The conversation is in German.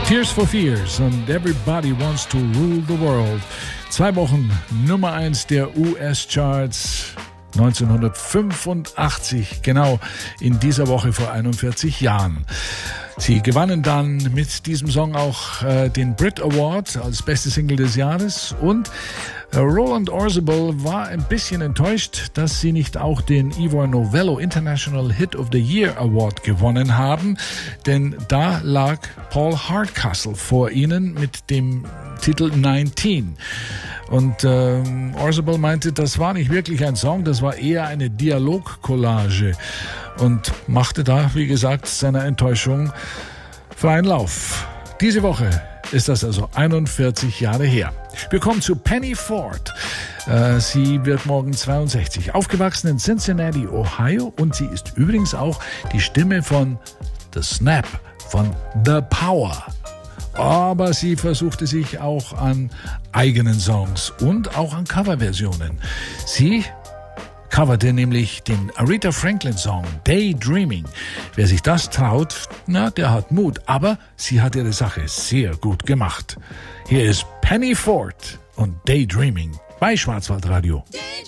Tears for Fears und Everybody Wants to Rule the World. 2 Wochen Nummer 1 der US-Charts 1985, genau in dieser Woche vor 41 Jahren. Sie gewannen dann mit diesem Song auch den Brit Award als beste Single des Jahres und Roland Orzabal war ein bisschen enttäuscht, dass sie nicht auch den Ivor Novello International Hit of the Year Award gewonnen haben, denn da lag Paul Hardcastle vor ihnen mit dem Titel 19. Und Orzabal meinte, das war nicht wirklich ein Song, das war eher eine Dialogcollage und machte da, wie gesagt, seiner Enttäuschung freien Lauf. Diese Woche ist das also 41 Jahre her. Wir kommen zu Penny Ford. Sie wird morgen 62. Aufgewachsen in Cincinnati, Ohio. Und sie ist übrigens auch die Stimme von The Snap, von The Power. Aber sie versuchte sich auch an eigenen Songs und auch an Coverversionen. Sie coverte nämlich den Aretha Franklin-Song Daydreaming. Wer sich das traut, der hat Mut. Aber sie hat ihre Sache sehr gut gemacht. Hier ist Penny Ford und Daydreaming bei Schwarzwaldradio.